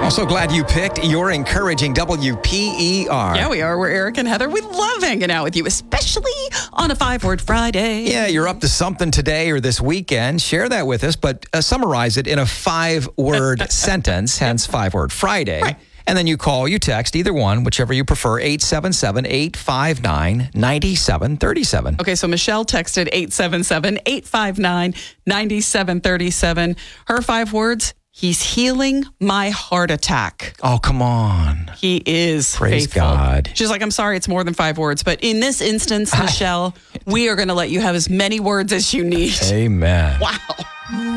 Oh, so glad you picked your encouraging WPER. Yeah, we are. We're Eric and Heather. We love hanging out with you, especially on a 5-Word Friday. Yeah, you're up to something today or this weekend. Share that with us, but summarize it in a 5-word sentence, hence 5-Word Friday. Right. And then you call, you text, either one, whichever you prefer, 877-859-9737. Okay, so Michelle texted 877-859-9737. Her 5 words, he's healing my heart attack. Oh, come on. He is Praise faithful. God. She's like, I'm sorry, it's more than 5 words. But in this instance, Michelle, we are going to let you have as many words as you need. Amen. Wow.